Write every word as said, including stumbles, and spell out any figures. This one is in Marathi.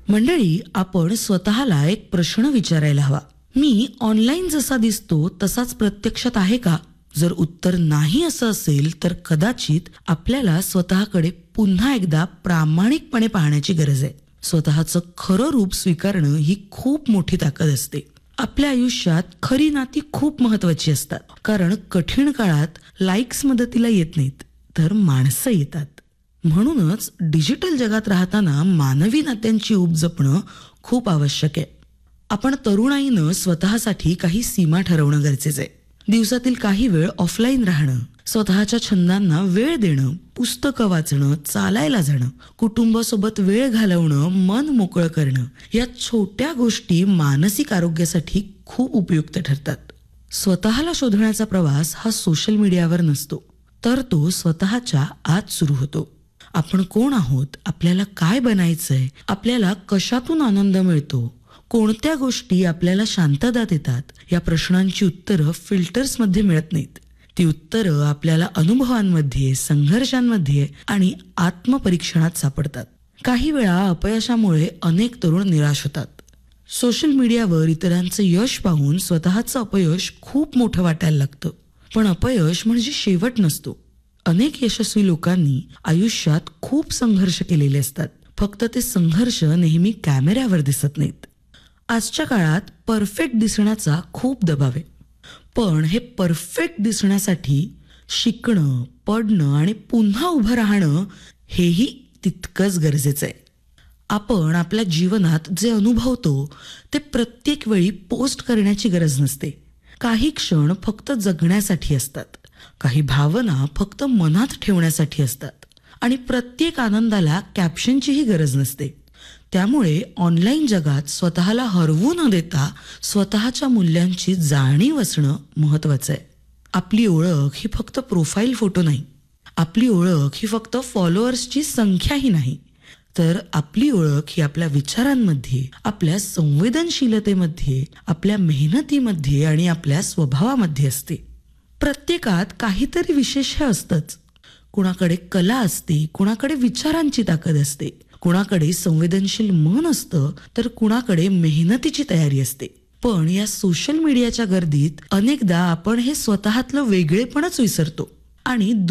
मंडळी, आपण स्वतःला एक प्रश्न विचारायला हवा. मी ऑनलाईन जसा दिसतो तसाच प्रत्यक्षात आहे का? जर उत्तर नाही असं असेल तर कदाचित आपल्याला स्वतःकडे पुन्हा एकदा प्रामाणिकपणे पाहण्याची गरज आहे. स्वतःचं खरं रूप स्वीकारणं ही खूप मोठी ताकद असते. आपल्या आयुष्यात खरी नाती खूप महत्वाची असतात, कारण कठीण काळात लाईक्स मदतीला येत नाहीत, तर माणसं येतात. म्हणूनच डिजिटल जगात राहताना मानवी नात्यांची ऊब जपणं खूप आवश्यक आहे. आपण तरुणाईनं स्वतःसाठी काही सीमा ठरवणं गरजेचं आहे. दिवसातील काही वेळ ऑफलाईन राहणं, स्वतःच्या छंदांना वेळ देणं, पुस्तकं वाचणं, चालायला जाणं, कुटुंबासोबत वेळ घालवणं, मन मोकळं करणं, या छोट्या गोष्टी मानसिक आरोग्यासाठी खूप उपयुक्त ठरतात. स्वतःला शोधण्याचा प्रवास हा सोशल मीडियावर नसतो, तर तो स्वतःच्या आत सुरू होतो. आपण कोण आहोत, आपल्याला काय बनायचंय, आपल्याला कशातून आनंद मिळतो, कोणत्या गोष्टी आपल्याला शांतता देतात, या प्रश्नांची उत्तरं फिल्टर्समध्ये मिळत नाहीत. ती उत्तरं आपल्याला अनुभवांमध्ये, संघर्षांमध्ये आणि आत्मपरीक्षणात सापडतात. काही वेळा अपयशामुळे अनेक तरुण निराश होतात. सोशल मीडियावर इतरांचं यश पाहून स्वतःचं अपयश खूप मोठं वाटायला लागतं. पण अपयश म्हणजे शेवट नसतो. अनेक यशस्वी लोकांनी आयुष्यात खूप संघर्ष केलेले असतात, फक्त ते संघर्ष नेहमी कॅमेऱ्यावर दिसत नाहीत. आजच्या काळात परफेक्ट दिसण्याचा खूप दबाव आहे, पण हे परफेक्ट दिसण्यासाठी शिकणं, पडणं आणि पुन्हा उभं राहणं हेही तितकंच गरजेचं आहे. आपण आपल्या जीवनात जे अनुभवतो ते प्रत्येक वेळी पोस्ट करण्याची गरज नसते. काही क्षण फक्त जगण्यासाठी असतात, काही भावना फक्त मनात ठेवण्यासाठी असतात आणि प्रत्येक आनंदाला कॅप्शनचीही गरज नसते. त्यामुळे ऑनलाईन जगात स्वतःला हरवू न देता स्वतःच्या मूल्यांची जाणीव असणं महत्वाचं आहे. आपली ओळख ही फक्त प्रोफाईल फोटो नाही, आपली ओळख ही फक्त फॉलोअर्सची संख्याही नाही, तर आपली ओळख ही आपल्या विचारांमध्ये, आपल्या संवेदनशीलतेमध्ये, आपल्या मेहनतीमध्ये आणि आपल्या स्वभावामध्ये असते. प्रत्येकात काहीतरी विशेष हे असतंच. कुणाकडे कला असते, कुणाकडे विचारांची ताकद असते, कुणाकडे संवेदनशील मन असतं, तर कुणाकडे मेहनतीची तयारी असते. पण या सोशल मीडियाच्या गर्दीत अनेकदा आपण हे स्वतःतलं वेगळेपणच विसरतो आणि